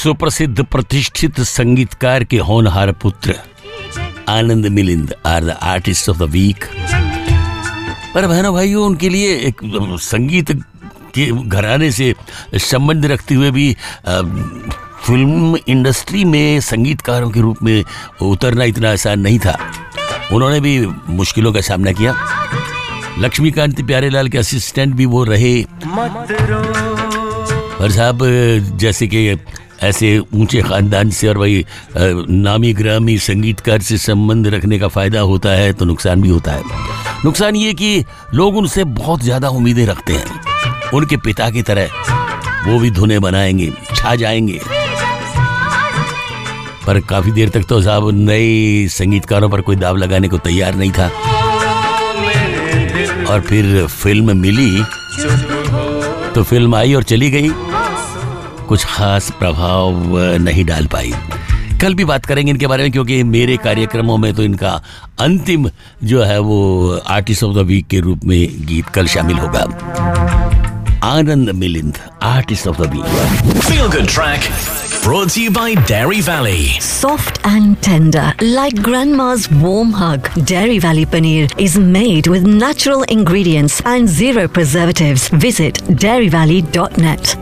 सुप्रसिद्ध प्रतिष्ठित संगीतकार के होनहार पुत्र Anand Milind are the artist of the week. पर बहनों भाइयों, उनके लिए एक संगीत के घराने से संबंध रखते हुए भी फिल्म इंडस्ट्री में संगीतकारों के रूप में उतरना इतना आसान नहीं था। उन्होंने भी मुश्किलों का सामना किया। लक्ष्मीकांत प्यारेलाल के असिस्टेंट भी वो रहे। और साहब, जैसे कि ऐसे ऊंचे ख़ानदान से और वही नामी ग्रामी संगीतकार से संबंध रखने का फ़ायदा होता है तो नुकसान भी होता है। नुकसान ये कि लोग उनसे बहुत ज़्यादा उम्मीदें रखते हैं। उनके पिता की तरह वो भी धुनें बनाएंगे, छा जाएंगे। पर काफ़ी देर तक तो साहब नए संगीतकारों पर कोई दाव लगाने को तैयार नहीं था। और फिर फिल्म मिली तो फिल्म आई और चली गई, कुछ खास प्रभाव नहीं डाल पाई। कल भी बात करेंगे इनके बारे में, क्योंकि मेरे कार्यक्रमों में तो इनका अंतिम जो है वो आर्टिस्ट ऑफ द वीक के रूप में गीत कल शामिल होगा। Anand Milind, artist of the week. Feel Good Track brought to you by Dairy Valley. Soft and tender, like grandma's warm hug. Dairy Valley paneer is made with natural ingredients and zero preservatives. Visit dairyvalley.net.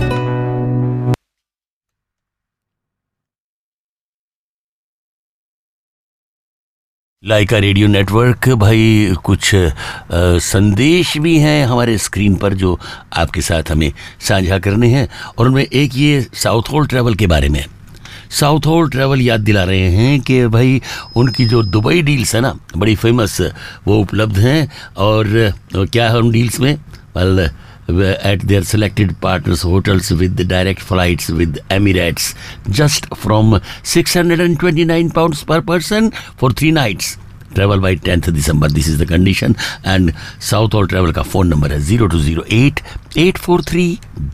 Lyca radio network भाई, कुछ संदेश भी हैं हमारे screen पर जो आपके साथ हमें साझा करने हैं। और उनमें एक ये साउथ होल ट्रैवल के बारे में। साउथ होल ट्रैवल याद दिला रहे हैं कि भाई उनकी जो दुबई डील्स है ना, बड़ी फेमस, वो उपलब्ध हैं। और क्या है उन डील्स में? Well, at their selected partners hotels with direct flights with Emirates just from £629 per person for 3 nights. Travel by 10th December. This is the condition. And South Hall Travel का phone number है 0208 843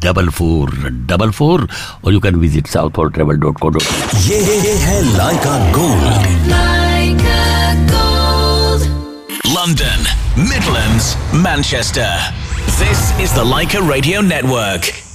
4444 और you can visit southhalltravel.co.uk. ये है लाइका gold. Like a gold. London, Midlands, Manchester. This is the Leica Radio Network.